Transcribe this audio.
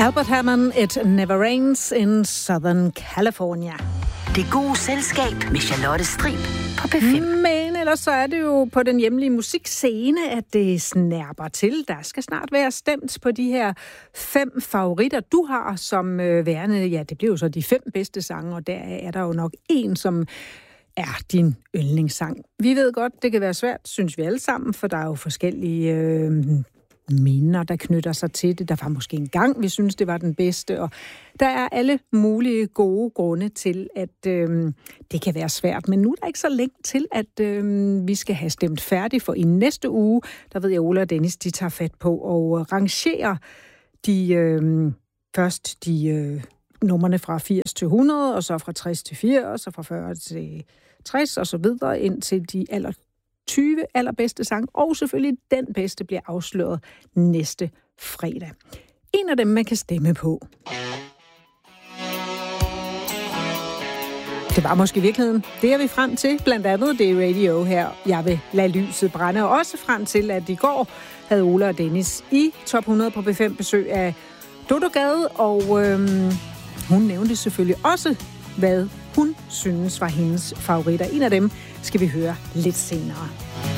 Albert Hammond, It Never Rains in Southern California. Det gode selskab med Charlotte Strib på P5. Men ellers så er det jo på den hjemlige musikscene, at det snærper til. Der skal snart være stemt på de her 5 favoritter, du har som værende. Ja, det bliver jo så de 5 bedste sange, og der er der jo nok en, som er din yndlingssang. Vi ved godt, det kan være svært, synes vi alle sammen, for der er jo forskellige minder, der knytter sig til det. Der var måske en gang, vi synes, det var den bedste, og der er alle mulige gode grunde til, at det kan være svært. Men nu er der ikke så længe til, at vi skal have stemt færdigt, for i næste uge, der ved jeg, Ola og Dennis, de tager fat på og rangerer først de numrene fra 80 til 100, og så fra 60 til 80, og fra 40 til 60, og så videre, indtil de 20 allerbedste sange, og selvfølgelig den bedste bliver afsløret næste fredag. En af dem, man kan stemme på. Det var måske i virkeligheden. Det er vi frem til. Blandt andet det radio her. Jeg vil lade lyset brænde. Og også frem til, at i går havde Ola og Dennis i Top 100 på B5 besøg af Dodo Gade, og hun nævnte selvfølgelig også, hvad hun synes var hendes favoritter. En af dem skal vi høre lidt senere.